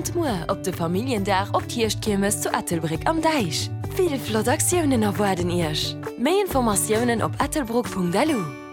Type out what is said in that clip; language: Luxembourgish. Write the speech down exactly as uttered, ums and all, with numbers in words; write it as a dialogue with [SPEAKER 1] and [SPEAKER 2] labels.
[SPEAKER 1] und Moer op de Familiendach op Hirchtkirmes zu Ettelbruck am Deich. Viele Flotaktionen erwarten ihrch. Mehr Informationen op ettelbruck punkt d l u.